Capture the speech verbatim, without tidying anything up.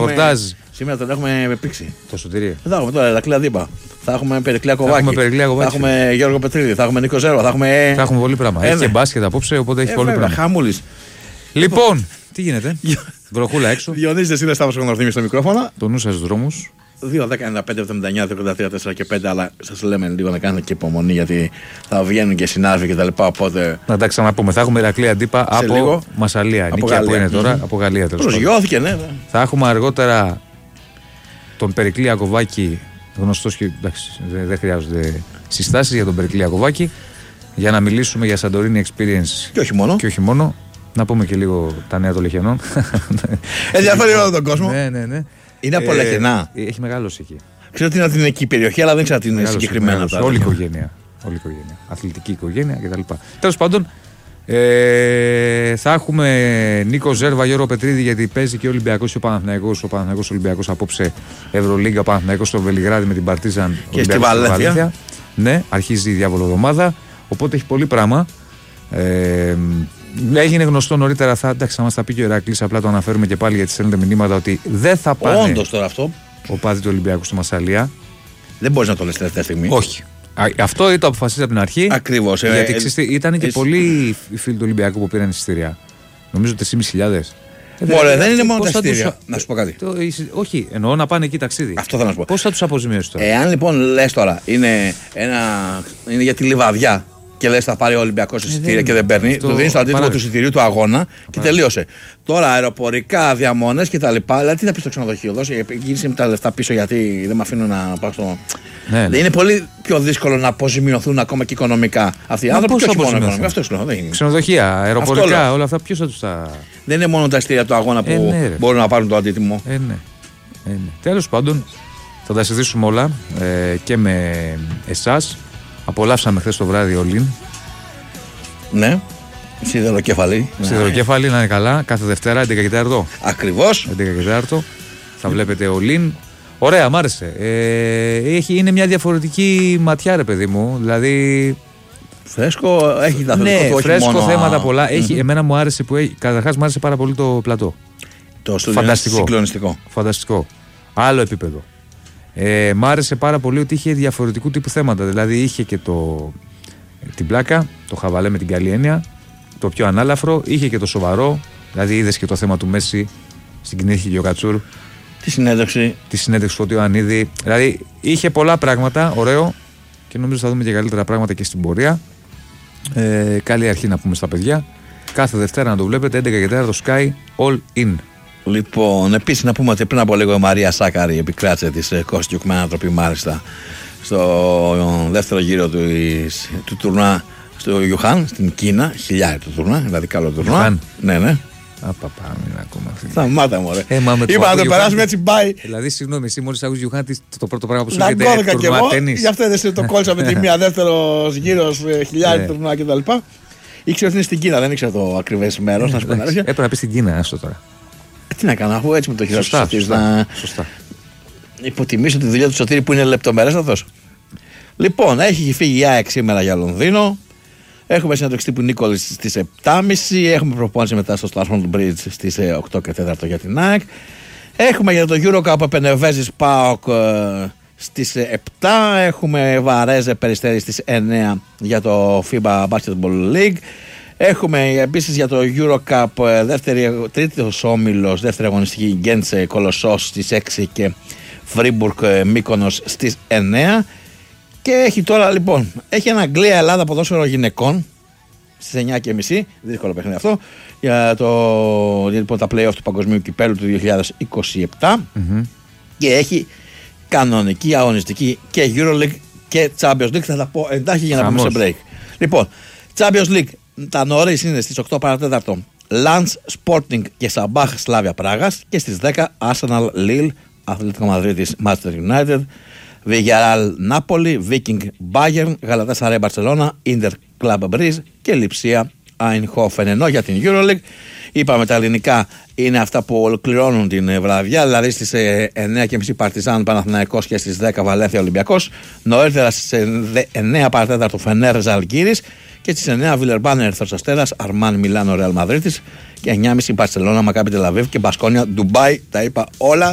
ρεπορτάζ. Σήμερα τον έχουμε πήξει. Το Σωτηρί. Θα έχουμε τώρα Ηρακλή Αντίπα. Θα έχουμε Περικλέα Κοβάκη. Θα έχουμε Γιώργο Πετρίδη. Θα έχουμε Νίκο Ζέρο. Θα έχουμε, θα έχουμε πολύ πράγμα. Ε, έχει και μπάσκετ απόψε, οπότε έχει ε, πολύ πράγμα. Χαμούλης. Λοιπόν, τι γίνεται. Βροχούλα έξω. Διονύζετε είναι Σταύρος Κονδορθήμης στο μικρόφωνο. Το νου σας στους δρόμους. δύο δέκα ενενήντα πέντε εβδομήντα εννιά τριάντα τρία τέσσερα και πέντε, αλλά σας λέμε λίγο να κάνετε και υπομονή γιατί θα βγαίνουν και συνάδελφοι και τα λοιπά. Οπότε. Να τα ξαναπούμε. Θα έχουμε Ηρακλή Αντίπα από λίγο. Μασσαλία. Από Νίκαια που είναι τώρα, mm-hmm. από Γαλλία τέλος πάντων. Προσγειώθηκε, ναι, ναι. Θα έχουμε αργότερα τον Περικλή Ακοβάκη, γνωστός και εντάξει, δεν χρειάζονται συστάσεις για τον Περικλή Ακοβάκη, για να μιλήσουμε για Santorini Experience. Και όχι μόνο. Και όχι μόνο. Να πούμε και λίγο τα νέα των Λεχενών. Ενδιαφέρει όλο τον κόσμο. Ναι, ναι, ναι. Είναι από Λεχενά. Ε, έχει μεγάλωση εκεί. Ξέρω ότι είναι από την εκεί περιοχή, αλλά δεν ξέρω τι είναι συγκεκριμένα. Όλη η οικογένεια. Όλη η οικογένεια. Αθλητική οικογένεια κτλ. Τέλος πάντων, ε, θα έχουμε Νίκο Ζέρβα, Γιώργο Πετρίδη, γιατί παίζει και ο Ολυμπιακός και ο Παναθηναϊκός. Ο Παναθηναϊκός Ολυμπιακός απόψε Ευρωλίγκα, ο Παναθηναϊκός στο Βελιγράδι με την Παρτίζαν. Και στη Βαλένθια. Ναι, αρχίζει η διαβολοδομάδα. Οπότε έχει πολύ πράγμα. Ε, έγινε γνωστό νωρίτερα, θα, εντάξει, θα μας τα πει και ο Ηρακλής, απλά το αναφέρουμε και πάλι γιατί στέλνετε μηνύματα ότι δεν θα πάνε. Όντως τώρα αυτό. Ο πάδι του Ολυμπιακού στη Μασσαλία. Δεν μπορείς να το λες τελευταία στιγμή. Όχι. Α, αυτό το αποφασίζει από την αρχή. Ακριβώς. Γιατί ε, ε, ήταν και ε, πολλοί οι φίλοι του Ολυμπιακού που πήραν εισιτήρια. Νομίζω τρεις χιλιάδες πεντακόσια. Ωραία, δεν είναι μόνο τα εισιτήρια. Τους... Να σου πω κάτι. Το, όχι, εννοώ να πάνε εκεί ταξίδι. Αυτό θα να σου πω. Πώς θα τους αποζημιώσεις τώρα. Εάν λοιπόν λες τώρα είναι, ένα, είναι για τη λιβαδιά. Και λες θα πάρει ο Ολυμπιακός εισιτήρια και δεν παίρνει, το, το δίνεις το αντίτιμο του εισιτηρίου του αγώνα και τελείωσε. Τώρα αεροπορικά, διαμονές και τα λοιπά. Δηλαδή τι θα πει στο ξενοδοχείο, δώσει, γύρισε με τα λεφτά πίσω γιατί δεν με αφήνουν να πάω στο. Ναι, ναι. Είναι πολύ πιο δύσκολο να αποζημιωθούν ακόμα και οικονομικά αυτοί οι άνθρωποι. Όχι μόνο οικονομικά. Αυτό λέω. Δεν είναι. Ξενοδοχεία, αεροπορικά, όλα αυτά ποιο θα του τα. Δεν είναι μόνο τα εισιτήρια του αγώνα που ε, ναι, μπορούν να πάρουν το αντίτιμο. Ε, ναι. Ε, ναι. Τέλος πάντων, θα τα συζητήσουμε όλα ε, και με εσάς. Απολαύσαμε χθες το βράδυ ο Λιν. Ναι. Σιδεροκέφαλη. Σιδεροκέφαλη, να είναι καλά. Κάθε Δευτέρα, έντεκα και τέσσερα. Ακριβώς. έντεκα και τέσσερα. Θα βλέπετε ο Λιν. Ωραία, μ' άρεσε. Ε, έχει, είναι μια διαφορετική ματιά, ρε παιδί μου. Δηλαδή. Φρέσκο, έχει τα ναι, το φρέσκο, μόνο... θέματα πολλά. Mm-hmm. Έχει, εμένα μου άρεσε που έχει. Καταρχάς, μου άρεσε πάρα πολύ το πλατό. Το φανταστικό. Συγκλονιστικό. Φανταστικό. Άλλο επίπεδο. Ε, μ' άρεσε πάρα πολύ ότι είχε διαφορετικού τύπου θέματα. Δηλαδή είχε και το, την πλάκα, το χαβαλέ με την καλή έννοια, το πιο ανάλαφρο, είχε και το σοβαρό. Δηλαδή είδες και το θέμα του Μέση στην Κινήθη και ο Κατσούρ. Τη συνέντευξη. Τη συνέντευξη του Ιωαννίδη. Δηλαδή είχε πολλά πράγματα, ωραίο, και νομίζω θα δούμε και καλύτερα πράγματα και στην πορεία. Ε, καλή αρχή να πούμε στα παιδιά. Κάθε Δευτέρα να το βλέπετε, έντεκα και τέσσερα το Sky All In. Λοιπόν, επίσης να πούμε ότι πριν από λίγο η Μαρία Σάκαρη επικράτησε της Κωστιούκ με ανατροπή μάλιστα στο δεύτερο γύρο του, του τουρνά στο Ιουχάν στην Κίνα. Χιλιάρι του τουρνά, δηλαδή καλό τουρνά. Ιουχάν. Ναι, ναι. Απαπά, μην ακόμα. Σταμάτα μου, ρε. Ε, είπα να το περάσουμε έτσι πάει. Δηλαδή, συγγνώμη, εσύ μόλις ακούς Ιουχάν, το πρώτο πράγμα που σου λέει είναι τουρνά τένις. Γι' αυτό δεν το κόλλησα με τη μία, δεύτερος γύρος, χιλιάρι τουρνά κτλ. Ήξερα ότι είναι στην Κίνα, δεν ήξερα το ακριβές μέρος. Να σου πω αλήθεια. Έπρεπε να πει στην Κίνα, άστο τώρα. Τι να κάνω, αφού έτσι με το χειρό σωστά, σου σωστά, σωστά. Υποτιμήσω τη δουλειά του Σωτήρη που είναι λεπτομερέστατος. Λοιπόν, έχει φύγει η ΑΕΚ σήμερα για Λονδίνο. Έχουμε συνέντευξη τύπου Νίκολης στις επτά και μισή. Έχουμε προπόνηση μετά στο Σταρσμόντ Bridge στις οκτώ και τέσσερα για την ΑΕΚ. Έχουμε για το EuroCup Πενεβέζης ΠΑΟΚ στις επτά. Έχουμε Βαρέζε Περιστέρι στις εννιά για το FIBA Basketball League. Έχουμε επίσης για το EuroCup δεύτερη, τρίτος όμιλος, δεύτερη αγωνιστική Γκέντσε Κολοσσός στις έξι και Φρίμπουργκ Μύκονος στις εννιά. Και έχει τώρα λοιπόν, έχει ένα Αγγλία Ελλάδα ποδόσφαιρο γυναικών στις εννιά και μισή, δύσκολο παιχνίδι αυτό, για το, λοιπόν, τα play-off του Παγκοσμίου Κυπέλλου του δύο χιλιάδες είκοσι επτά. Mm-hmm. Και έχει κανονική αγωνιστική και EuroLeague και Champions League. Θα τα πω εντάχει για να πούμε σε break. Λοιπόν, Champions League. Τα νωρίς είναι στις οκτώ παρά τέταρτο Λαντς, Sporting και Σαμπάχ Σλάβια Πράγας, και στις δέκα Arsenal, Lille, Αθλητικό Μαδρίτης, Manchester United, Villarreal, Νάπολη, Viking, Bayern, Γαλατάσαραι, Μπαρσελόνα, Inter, Club Brugge και Λιψία, Eindhoven. Ενώ για την EuroLeague είπαμε τα ελληνικά είναι αυτά που ολοκληρώνουν την βραδιά, δηλαδή στις εννιά και μισή Παρτιζάν Παναθηναϊκός και στις δέκα Βαλένθια Ολυμπιακός. Νωρίτερα στις εννιά παρά τέταρτο Φενέρ Ζαλγκύρης και στις εννιά Βιλερμπάν Ερυθρός Αστέρας, Αρμάν Μιλάνο Ρεάλ Μαδρίτης και εννιά και μισή Μπαρσελόνα Μακάμπι Τελαβίβ και Μπασκόνια Ντουμπάι. Τα είπα όλα.